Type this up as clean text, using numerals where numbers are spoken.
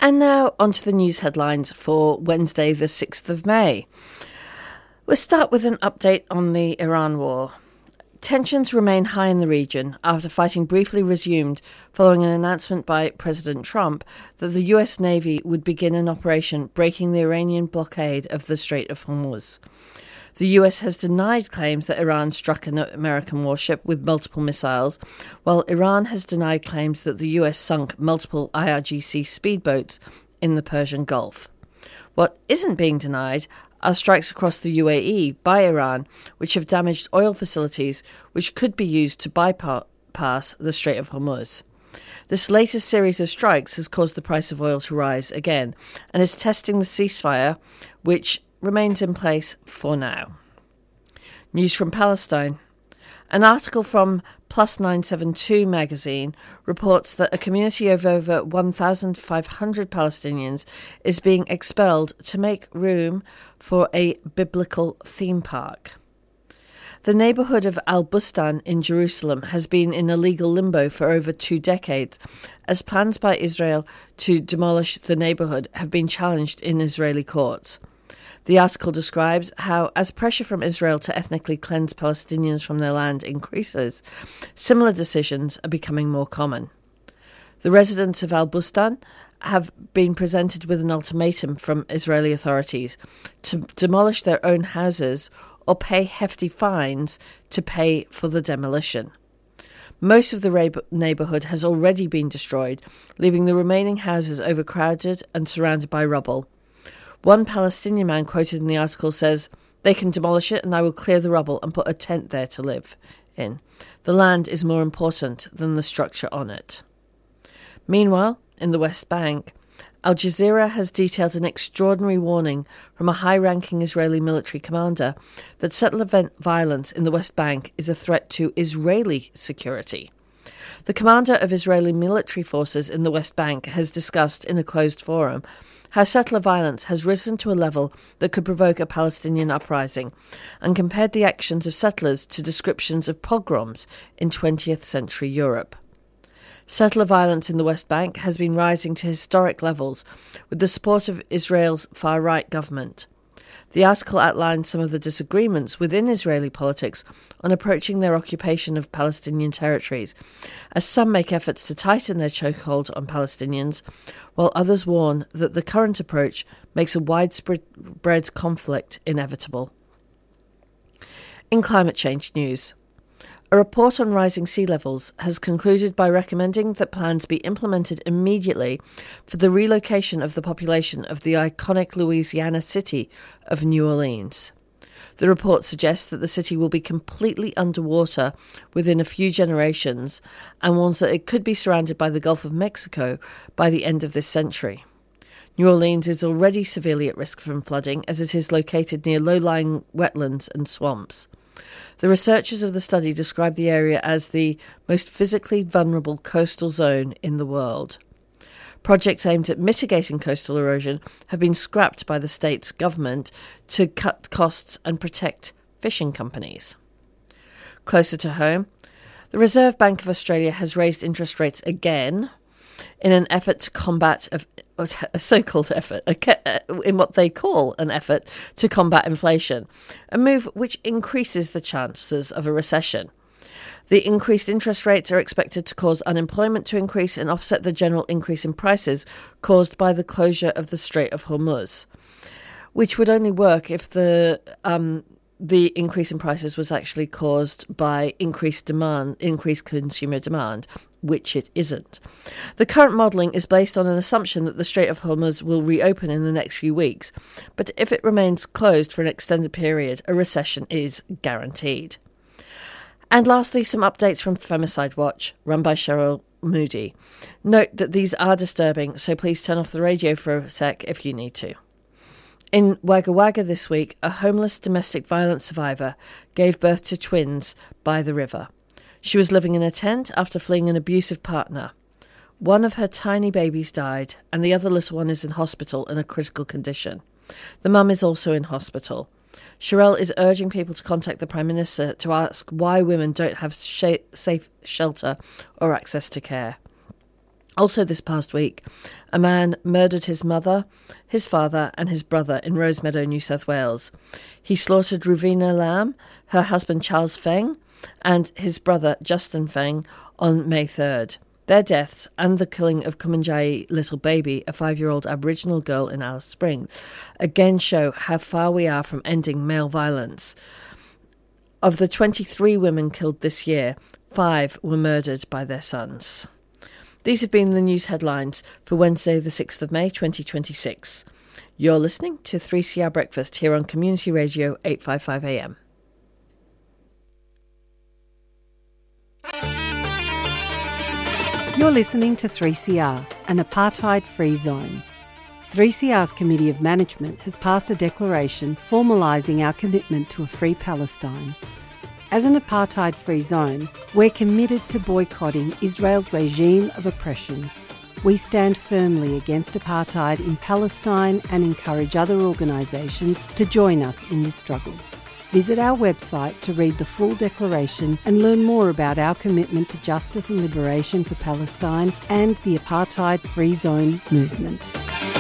And now onto the news headlines for Wednesday, the 6th of May. We'll start with an update on the Iran war. Tensions remain high in the region after fighting briefly resumed following an announcement by President Trump that the US Navy would begin an operation breaking the Iranian blockade of the Strait of Hormuz. The US has denied claims that Iran struck an American warship with multiple missiles, while Iran has denied claims that the US sunk multiple IRGC speedboats in the Persian Gulf. What isn't being denied are strikes across the UAE by Iran, which have damaged oil facilities which could be used to bypass the Strait of Hormuz. This latest series of strikes has caused the price of oil to rise again and is testing the ceasefire, which remains in place for now. News from Palestine. An article from Plus 972 magazine reports that a community of over 1,500 Palestinians is being expelled to make room for a biblical theme park. The neighbourhood of Al-Bustan in Jerusalem has been in a legal limbo for over 2 decades, as plans by Israel to demolish the neighbourhood have been challenged in Israeli courts. The article describes how, as pressure from Israel to ethnically cleanse Palestinians from their land increases, similar decisions are becoming more common. The residents of Al-Bustan have been presented with an ultimatum from Israeli authorities to demolish their own houses or pay hefty fines to pay for the demolition. Most of the neighbourhood has already been destroyed, leaving the remaining houses overcrowded and surrounded by rubble. One Palestinian man quoted in the article says, "They can demolish it and I will clear the rubble and put a tent there to live in. The land is more important than the structure on it." Meanwhile, in the West Bank, Al Jazeera has detailed an extraordinary warning from a high-ranking Israeli military commander that settler violence in the West Bank is a threat to Israeli security. The commander of Israeli military forces in the West Bank has discussed in a closed forum how settler violence has risen to a level that could provoke a Palestinian uprising, and compared the actions of settlers to descriptions of pogroms in 20th century Europe. Settler violence in the West Bank has been rising to historic levels with the support of Israel's far-right government. The article outlines some of the disagreements within Israeli politics on approaching their occupation of Palestinian territories, as some make efforts to tighten their chokehold on Palestinians, while others warn that the current approach makes a widespread conflict inevitable. In climate change news, a report on rising sea levels has concluded by recommending that plans be implemented immediately for the relocation of the population of the iconic Louisiana city of New Orleans. The report suggests that the city will be completely underwater within a few generations and warns that it could be surrounded by the Gulf of Mexico by the end of this century. New Orleans is already severely at risk from flooding as it is located near low-lying wetlands and swamps. The researchers of the study describe the area as the most physically vulnerable coastal zone in the world. Projects aimed at mitigating coastal erosion have been scrapped by the state's government to cut costs and protect fishing companies. Closer to home, the Reserve Bank of Australia has raised interest rates again in an effort to combat a so-called effort, in what they call an effort to combat inflation, a move which increases the chances of a recession. The increased interest rates are expected to cause unemployment to increase and offset the general increase in prices caused by the closure of the Strait of Hormuz, which would only work if the increase in prices was actually caused by increased consumer demand, which it isn't. The current modelling is based on an assumption that the Strait of Hormuz will reopen in the next few weeks, but if it remains closed for an extended period, a recession is guaranteed. And lastly, some updates from Femicide Watch, run by Cheryl Moody. Note that these are disturbing, so please turn off the radio for a sec if you need to. In Wagga Wagga this week, a homeless domestic violence survivor gave birth to twins by the river. She was living in a tent after fleeing an abusive partner. One of her tiny babies died, and the other little one is in hospital in a critical condition. The mum is also in hospital. Cheryl is urging people to contact the Prime Minister to ask why women don't have safe shelter or access to care. Also this past week, a man murdered his mother, his father and his brother in Rosemeadow, New South Wales. He slaughtered Ravina Lam, her husband Charles Feng, and his brother Justin Feng on May 3rd. Their deaths and the killing of Kumanjayi Little Baby, a 5-year-old Aboriginal girl in Alice Springs, again show how far we are from ending male violence. Of the 23 women killed this year, 5 were murdered by their sons. These have been the news headlines for Wednesday, the 6th of May, 2026. You're listening to 3CR Breakfast here on Community Radio 855 AM. You're listening to 3CR, an apartheid-free zone. 3CR's Committee of Management has passed a declaration formalising our commitment to a free Palestine. As an apartheid-free zone, we're committed to boycotting Israel's regime of oppression. We stand firmly against apartheid in Palestine and encourage other organisations to join us in this struggle. Visit our website to read the full declaration and learn more about our commitment to justice and liberation for Palestine and the apartheid-free zone movement.